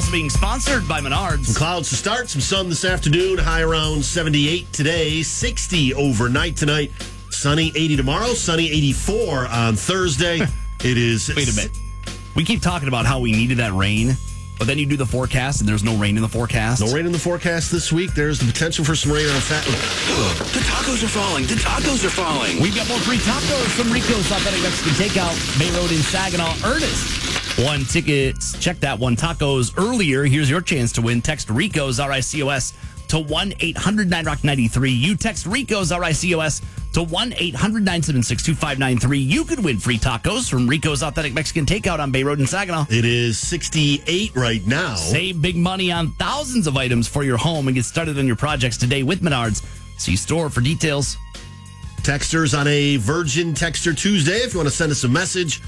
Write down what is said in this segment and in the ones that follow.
also being sponsored by Menards. Some clouds to start, some sun this afternoon, high around 78 today, 60 overnight tonight, sunny 80 tomorrow, sunny 84 on Thursday. It is... Wait a minute. We keep talking about how we needed that rain, but then you do the forecast and there's no rain in the forecast. No rain in the forecast this week. There's the potential for some rain on Saturday. The tacos are falling. The tacos are falling. We've got more free tacos from Rico's Authentic Mexican Takeout, Bay Road in Saginaw. Ernest, won tickets. Check that one. Tacos earlier. Here's your chance to win. Text Rico's, RICOS, to 1-800-9ROCK-93. You text Rico's, RICOS, to 1-800-976-2593. You could win free tacos from Rico's Authentic Mexican Takeout on Bay Road in Saginaw. It is 68 right now. Save big money on thousands of items for your home and get started on your projects today with Menards. See store for details. Texters on a Virgin Texter Tuesday. If you want to send us a message,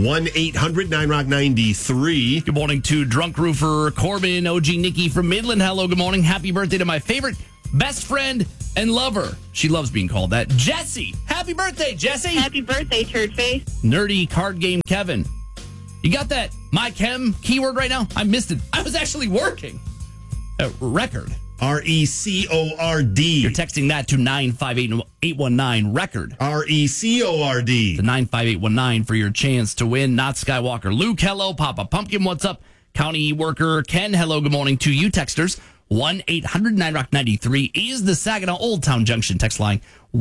1-800-9ROCK-93. Good morning to Drunk Roofer Corbin, OG Nikki from Midland. Hello, good morning. Happy birthday to my favorite best friend and lover. She loves being called that. Jessie. Happy birthday, Jessie. Happy birthday, turd face. Nerdy card game Kevin. You got that My Chem keyword right now? I missed it. I was actually working. Record. RECORD. You're texting that to 958-819 record. RECORD. To 95819 for your chance to win. Not Skywalker. Luke, hello. Papa Pumpkin, what's up? County worker Ken, hello. Good morning to you, texters. 1-800-9ROCK-93 is the Saginaw Old Town Junction text line.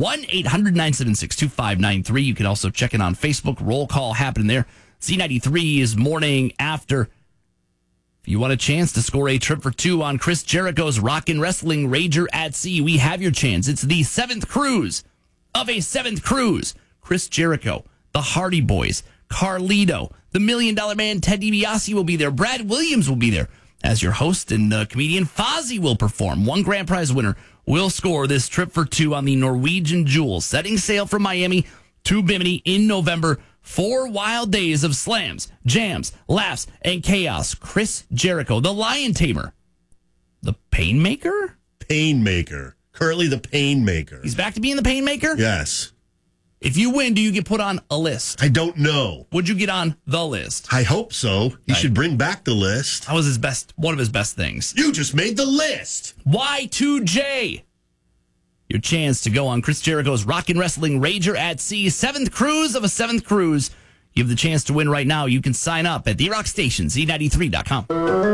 1-800-976-2593. You can also check in on Facebook. Roll call happening there. Z93 is morning after. If you want a chance to score a trip for two on Chris Jericho's Rockin' Wrestling Rager at Sea, we have your chance. It's the seventh cruise of a seventh cruise. Chris Jericho, the Hardy Boys, Carlito, the $1 Million Man Ted DiBiase will be there. Brad Williams will be there as your host, and comedian Fozzy will perform. One grand prize winner will score this trip for two on the Norwegian Jewel, setting sail from Miami to Bimini in November. 4 wild days of slams, jams, laughs, and chaos. Chris Jericho, the Lion Tamer, the Painmaker? Painmaker. Currently the Painmaker. He's back to being the Painmaker? Yes. If you win, do you get put on a list? I don't know. Would you get on the list? I hope so. He should bring back the list. That was one of his best things. You just made the list. Y2J. Your chance to go on Chris Jericho's Rockin' Wrestling Rager at Sea, seventh cruise of a seventh cruise. You have the chance to win right now. You can sign up at TheRockStation, Z93.com.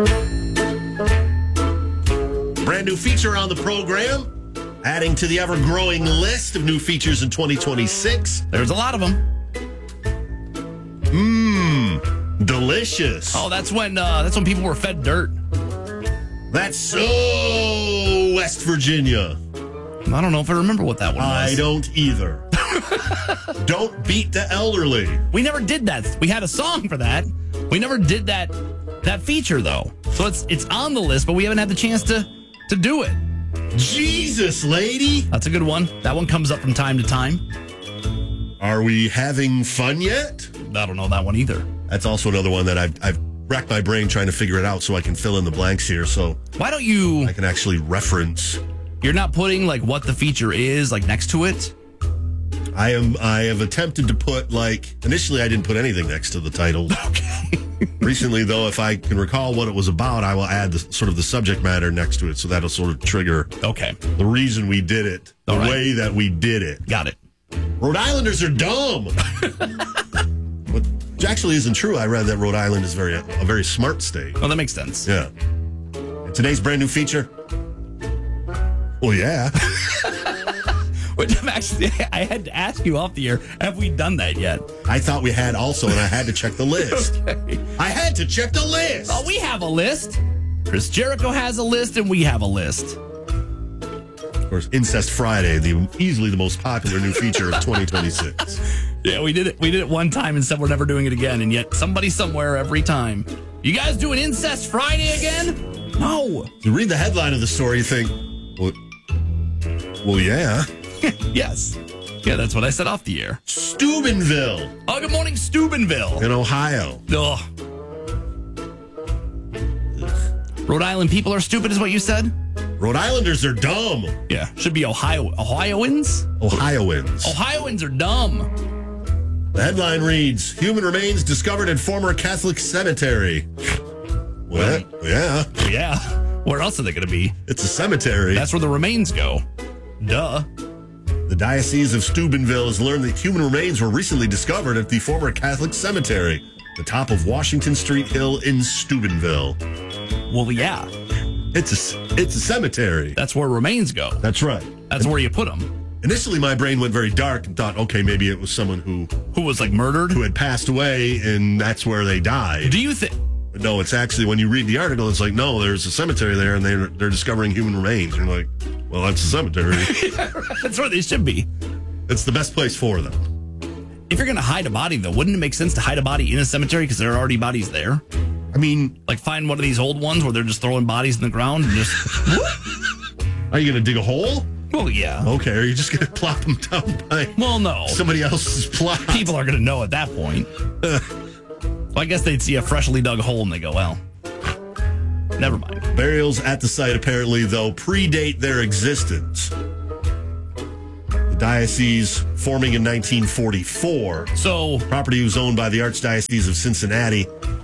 Brand new feature on the program, adding to the ever-growing list of new features in 2026. There's a lot of them. Delicious. Oh, that's when people were fed dirt. That's so West Virginia. I don't know if I remember what that one was. I don't either. Don't beat the elderly. We never did that. We had a song for that. We never did that feature, though. So it's on the list, but we haven't had the chance to do it. Jesus, lady. That's a good one. That one comes up from time to time. Are we having fun yet? I don't know that one either. That's also another one that I've racked my brain trying to figure it out so I can fill in the blanks here. So why don't you... I can actually reference... You're not putting, like, what the feature is, like, next to it? I have attempted to put, like, initially I didn't put anything next to the title. Okay. Recently, though, if I can recall what it was about, I will add the subject matter next to it, so that'll sort of trigger the reason we did it, the way that we did it. Got it. Rhode Islanders are dumb. Which actually isn't true. I read that Rhode Island is a very smart state. Oh, that makes sense. Yeah. And today's brand new feature. Well, yeah. Which I had to ask you off the air, have we done that yet? I thought we had also, and I had to check the list. Okay. I had to check the list. Oh, we have a list. Chris Jericho has a list, and we have a list. Of course, Incest Friday, easily the most popular new feature of 2026. Yeah, we did it. We did it one time and said we're never doing it again, and yet somebody somewhere every time. You guys doing Incest Friday again? No. You read the headline of the story, you think, well, yeah. Yes. Yeah, that's what I said off the air. Steubenville. Oh, good morning, Steubenville. In Ohio. Ugh. Rhode Island people are stupid is what you said? Rhode Islanders are dumb. Yeah, should be Ohioans? Ohioans. Ohioans are dumb. The headline reads, human remains discovered in former Catholic cemetery. Well, yeah. Yeah. Where else are they going to be? It's a cemetery. That's where the remains go. Duh. The Diocese of Steubenville has learned that human remains were recently discovered at the former Catholic cemetery, the top of Washington Street Hill in Steubenville. Well, yeah. It's a cemetery. That's where remains go. That's right. That's where you put them. Initially, my brain went very dark and thought, okay, maybe it was someone who was like murdered, who had passed away, and that's where they died. Do you think? But no, it's actually, when you read the article, it's like, no, there's a cemetery there, and they're discovering human remains. And you're like, well, that's a cemetery. Yeah, that's where they should be. It's the best place for them. If you're going to hide a body, though, wouldn't it make sense to hide a body in a cemetery because there are already bodies there? I mean, like find one of these old ones where they're just throwing bodies in the ground and just. Are you going to dig a hole? Well, yeah. Okay, are you just going to plop them down by somebody else's plot? People are going to know at that point. Well, I guess they'd see a freshly dug hole and they go, well, never mind. Burials at the site apparently, though, predate their existence. The diocese forming in 1944. So, property was owned by the Archdiocese of Cincinnati,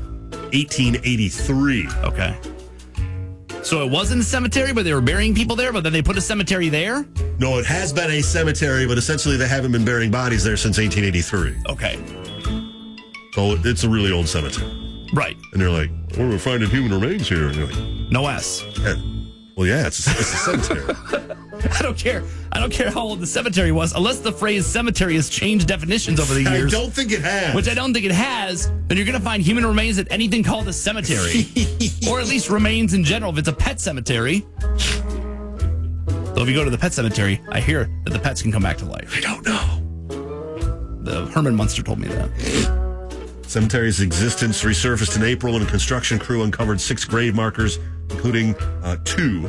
1883. Okay. So it wasn't a cemetery, but they were burying people there, but then they put a cemetery there? No, it has been a cemetery, but essentially they haven't been burying bodies there since 1883. Okay. So it's a really old cemetery. Right. And they're like, well, we're finding human remains here. And you're like, no S. Yeah. Well, yeah, it's a cemetery. I don't care how old the cemetery was, unless the phrase cemetery has changed definitions over the years. I don't think it has. Which I don't think it has. Then you're going to find human remains at anything called a cemetery. Or at least remains in general if it's a pet cemetery. So if you go to the pet cemetery, I hear that the pets can come back to life. I don't know. The Herman Munster told me that. Cemetery's existence resurfaced in April when a construction crew uncovered 6 grave markers, including 2.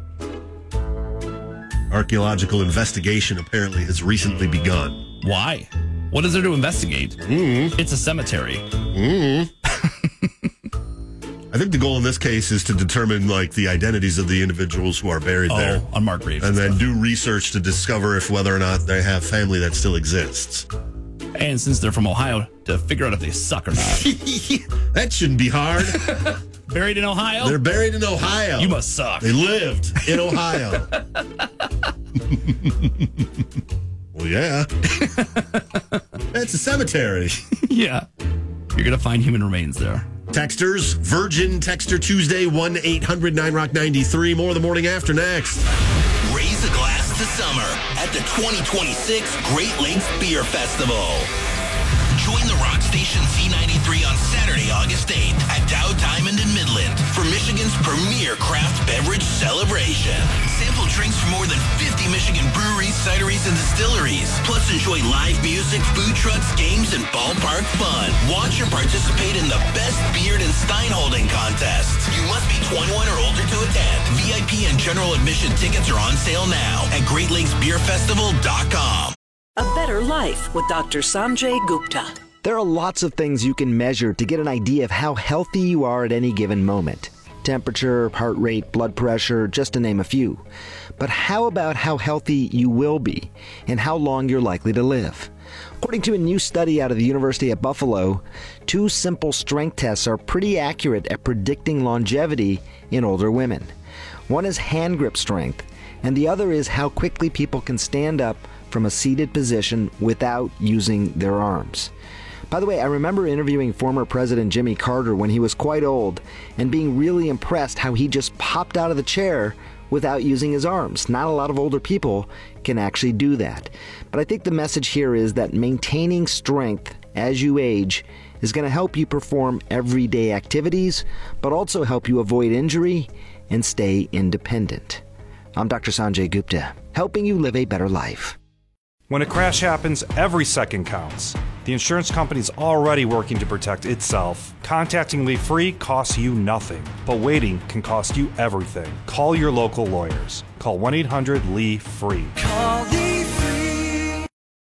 Archaeological investigation apparently has recently begun. Why? What is there to investigate? It's a cemetery. I think the goal in this case is to determine the identities of the individuals who are buried there. Unmarked graves. And then do research to discover if whether or not they have family that still exists. And since they're from Ohio, to figure out if they suck or not. That shouldn't be hard. Buried in Ohio? They're buried in Ohio. You must suck. They lived in Ohio. Well, yeah. It's a cemetery. Yeah. You're going to find human remains there. Texters, Virgin Texter Tuesday, 1-800-9ROCK-93. More of the morning after next. Raise a glass to summer at the 2026 Great Lakes Beer Festival. Join the Rock Station C93 on Saturday, August 8th at Dow Diamond in Midland for Michigan's premier craft beverage celebration. Sample drinks from more than 50 Michigan breweries, cideries, and distilleries. Plus, enjoy live music, food trucks, games, and ballpark fun. Watch and participate in the Best Beard and Stein Holding contest. You must be 21 or older to attend. VIP and general admission tickets are on sale now at GreatLakesBeerFestival.com. A Better Life with Dr. Sanjay Gupta. There are lots of things you can measure to get an idea of how healthy you are at any given moment. Temperature, heart rate, blood pressure, just to name a few. But how about how healthy you will be and how long you're likely to live? According to a new study out of the University at Buffalo, 2 simple strength tests are pretty accurate at predicting longevity in older women. One is hand grip strength, and the other is how quickly people can stand up from a seated position without using their arms. By the way, I remember interviewing former President Jimmy Carter when he was quite old and being really impressed how he just popped out of the chair without using his arms. Not a lot of older people can actually do that. But I think the message here is that maintaining strength as you age is going to help you perform everyday activities, but also help you avoid injury and stay independent. I'm Dr. Sanjay Gupta, helping you live a better life. When a crash happens, every second counts. The insurance company's already working to protect itself. Contacting Lee Free costs you nothing, but waiting can cost you everything. Call your local lawyers. Call 1-800-LEE-FREE. Call the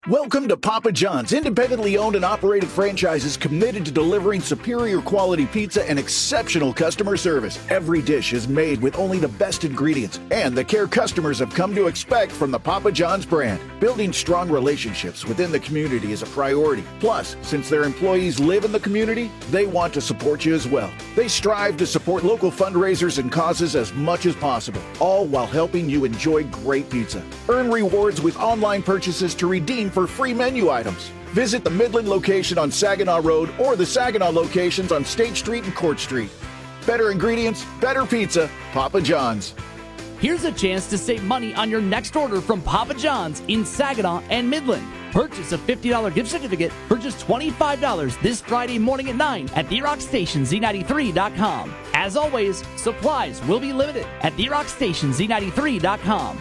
Welcome to Papa John's, independently owned and operated franchises committed to delivering superior quality pizza and exceptional customer service. Every dish is made with only the best ingredients and the care customers have come to expect from the Papa John's brand. Building strong relationships within the community is a priority. Plus, since their employees live in the community, they want to support you as well. They strive to support local fundraisers and causes as much as possible, all while helping you enjoy great pizza. Earn rewards with online purchases to redeem for free menu items. Visit the Midland location on Saginaw Road or the Saginaw locations on State Street and Court Street. Better ingredients, better pizza, Papa John's. Here's a chance to save money on your next order from Papa John's in Saginaw and Midland. Purchase a $50 gift certificate for just $25 this Friday morning at 9 at TheRockStationZ93.com. As always, supplies will be limited at TheRockStationZ93.com.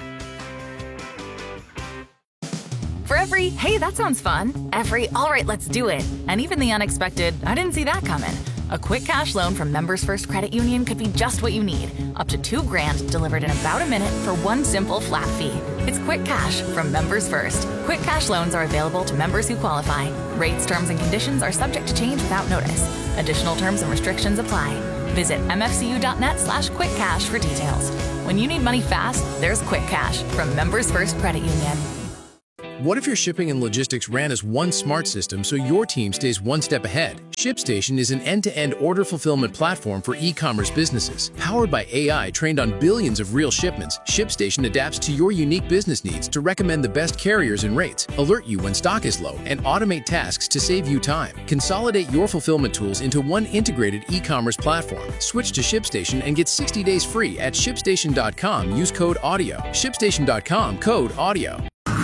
For every, hey, that sounds fun, every, all right, let's do it, and even the unexpected, I didn't see that coming. A quick cash loan from Members First Credit Union could be just what you need. Up to $2,000 delivered in about a minute for one simple flat fee. It's Quick Cash from Members First. Quick cash loans are available to members who qualify. Rates, terms, and conditions are subject to change without notice. Additional terms and restrictions apply. Visit mfcu.net/quickcash for details. When you need money fast, there's Quick Cash from Members First Credit Union. What if your shipping and logistics ran as one smart system so your team stays one step ahead? ShipStation is an end-to-end order fulfillment platform for e-commerce businesses. Powered by AI trained on billions of real shipments, ShipStation adapts to your unique business needs to recommend the best carriers and rates, alert you when stock is low, and automate tasks to save you time. Consolidate your fulfillment tools into one integrated e-commerce platform. Switch to ShipStation and get 60 days free at ShipStation.com. Use code AUDIO. ShipStation.com, code AUDIO.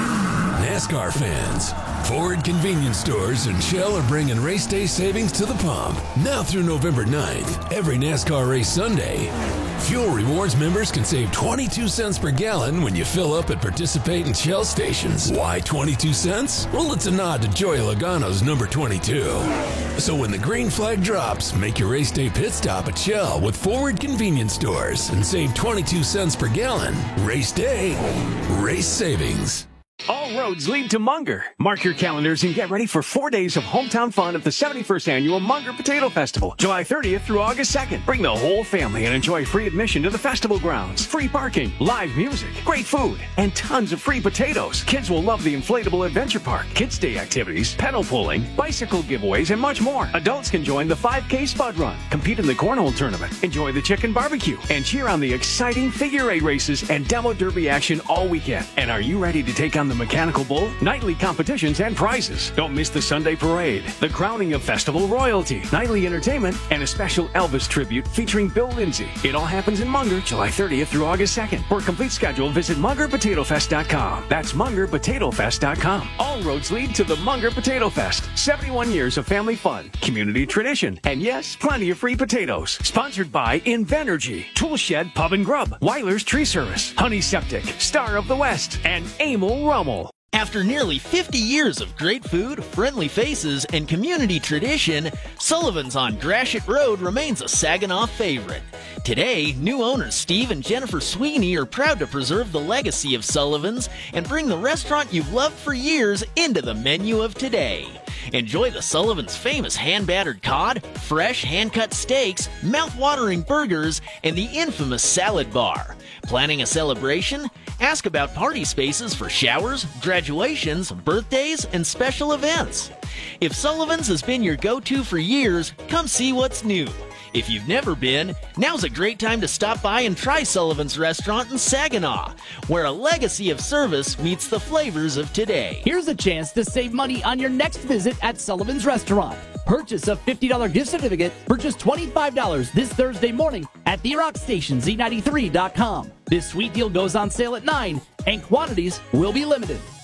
NASCAR fans, Ford convenience stores and Shell are bringing race day savings to the pump. Now through November 9th, every NASCAR race Sunday, Fuel Rewards members can save 22 cents per gallon when you fill up at participating Shell stations. Why 22 cents? Well, it's a nod to Joey Logano's number 22. So when the green flag drops, make your race day pit stop at Shell with Ford convenience stores and save 22 cents per gallon. Race day, race savings. All roads lead to Munger. Mark your calendars and get ready for 4 days of hometown fun at the 71st Annual Munger Potato Festival, July 30th through August 2nd. Bring the whole family and enjoy free admission to the festival grounds, free parking, live music, great food, and tons of free potatoes. Kids will love the inflatable adventure park, kids' day activities, pedal pulling, bicycle giveaways, and much more. Adults can join the 5K Spud Run, compete in the Cornhole Tournament, enjoy the chicken barbecue, and cheer on the exciting figure eight races and demo derby action all weekend. And are you ready to take on the Mechanical Bull, nightly competitions, and prizes? Don't miss the Sunday parade, the crowning of festival royalty, nightly entertainment, and a special Elvis tribute featuring Bill Lindsay. It all happens in Munger, July 30th through August 2nd. For a complete schedule, visit MungerPotatoFest.com. That's MungerPotatoFest.com. All roads lead to the Munger Potato Fest. 71 years of family fun, community tradition, and yes, plenty of free potatoes. Sponsored by Invenergy, Toolshed Pub and Grub, Weiler's Tree Service, Honey Septic, Star of the West, and Emil Rummel. After nearly 50 years of great food, friendly faces, and community tradition, Sullivan's on Gratiot Road remains a Saginaw favorite. Today, new owners Steve and Jennifer Sweeney are proud to preserve the legacy of Sullivan's and bring the restaurant you've loved for years into the menu of today. Enjoy the Sullivan's famous hand-battered cod, fresh hand-cut steaks, mouth-watering burgers, and the infamous salad bar. Planning a celebration? Ask about party spaces for showers, graduations, birthdays, and special events. If Sullivan's has been your go-to for years, come see what's new. If you've never been, now's a great time to stop by and try Sullivan's Restaurant in Saginaw, where a legacy of service meets the flavors of today. Here's a chance to save money on your next visit at Sullivan's Restaurant. Purchase a $50 gift certificate for just $25 this Thursday morning at TheRockStationZ93.com. This sweet deal goes on sale at 9, and quantities will be limited.